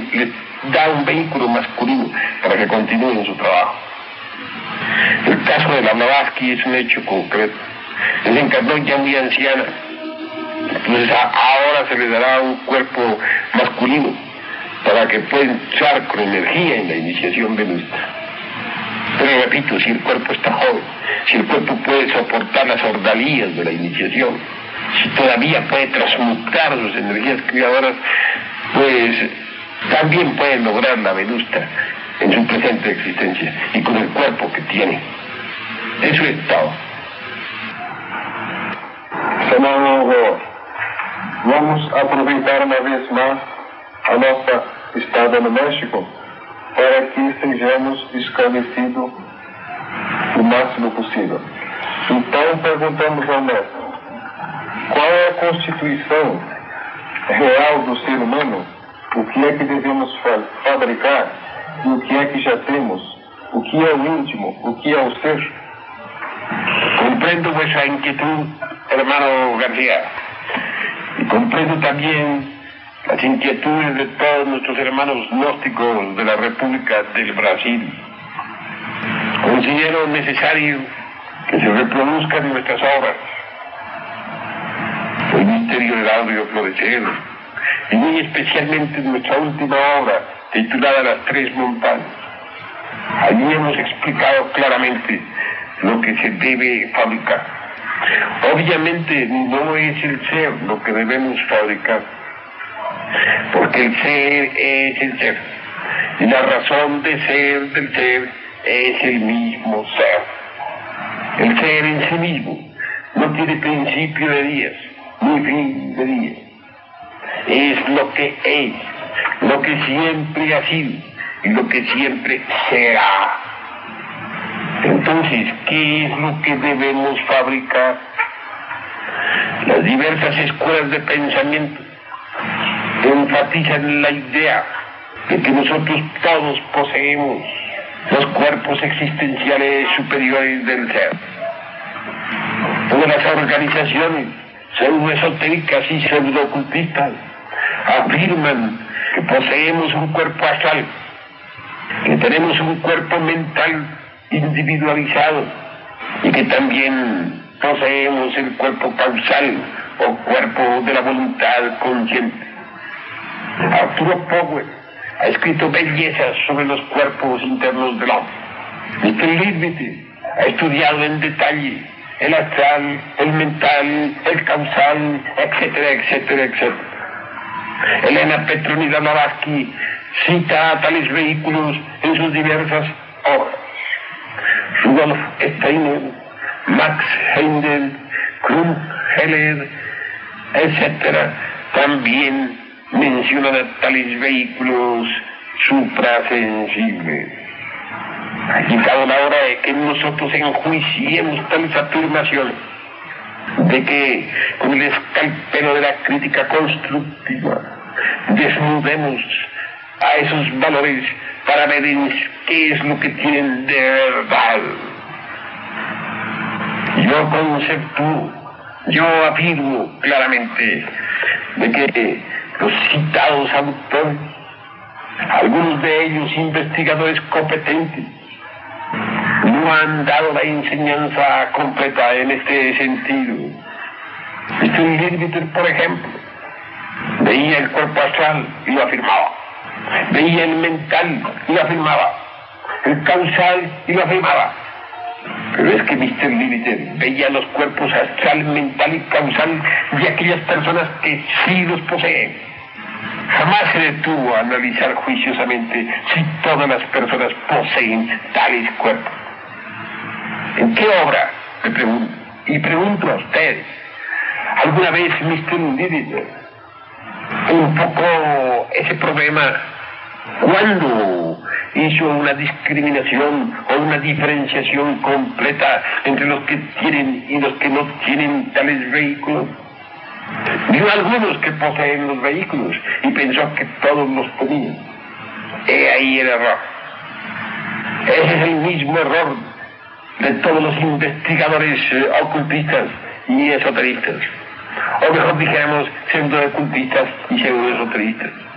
les da un vehículo masculino para que continúen su trabajo. El caso de la Blavatsky es un hecho concreto. Ella encarnó ya muy anciana, entonces ahora se le dará un cuerpo masculino para que pueda entrar con energía en la iniciación venusta. Pero repito, si el cuerpo está joven, si el cuerpo puede soportar las ordalías de la iniciación, si todavía puede transmutar sus energías creadoras, pues también puede lograr la venusta en su presente existencia y con el cuerpo que tiene. Eso es todo. Senador, vamos a aproveitar uma vez mais a nossa estada no México para que sejamos esclarecidos o máximo possível. Então, perguntamos ao mestre, qual é a constituição real do ser humano, o que é que devemos fabricar e o que é que já temos, o que é o íntimo, o que é o ser? Comprendo vuestra inquietud, hermano García, y comprendo también las inquietudes de todos nuestros hermanos gnósticos de la República del Brasil. Considero necesario que se reproduzcan nuestras obras, el misterio del audio florecer, y muy especialmente nuestra última obra, titulada Las Tres Montañas. Allí hemos explicado claramente lo que se debe fabricar. Obviamente no es el ser lo que debemos fabricar, porque el ser es el ser, y la razón de ser del ser es el mismo ser. El ser en sí mismo no tiene principio de días, ni fin de días. Es lo que es, lo que siempre ha sido y lo que siempre será. Entonces, ¿qué es lo que debemos fabricar? Las diversas escuelas de pensamiento enfatizan la idea de que nosotros todos poseemos los cuerpos existenciales superiores del ser. Todas las organizaciones pseudoesotéricas y pseudoocultistas afirman que poseemos un cuerpo astral, que tenemos un cuerpo mental individualizado y que también poseemos el cuerpo causal o cuerpo de la voluntad consciente. Arturo Powell ha escrito bellezas sobre los cuerpos internos del hombre. Mr. Leadbeater ha estudiado en detalle el astral, el mental, el causal, etcétera, etcétera, etcétera. Elena Petronila Blavatsky cita a tales vehículos en sus diversas obras. Rudolf Steiner, Max Heindel, Krumm Heller, etc. también mencionan a tales vehículos suprasensibles. Ha llegado la hora de que nosotros enjuiciemos tales afirmaciones, de que con el escalpelo de la crítica constructiva desnudemos a esos valores para ver qué es lo que tienen de verdad. Yo conceptúo, yo afirmo claramente de que los citados autores, algunos de ellos investigadores competentes, no han dado la enseñanza completa en este sentido. Mr. Leadbeater, por ejemplo, veía el cuerpo astral y lo afirmaba, veía el mental y lo afirmaba, el causal y lo afirmaba. Pero es que Mr. Leadbeater veía los cuerpos astral, mental y causal de aquellas personas que sí los poseen. Jamás se detuvo a analizar juiciosamente si todas las personas poseen tales cuerpos. ¿En qué obra? Me pregunto. Y pregunto a ustedes, ¿alguna vez Mr. Leadbeater un poco ese problema cuando hizo una discriminación o una diferenciación completa entre los que tienen y los que no tienen tales vehículos? Vio algunos que poseen los vehículos y pensó que todos los tenían. He ahí el error. Ese es el mismo error de todos los investigadores ocultistas y esoteristas, o mejor dijéramos pseudo-ocultistas y pseudo-esoteristas.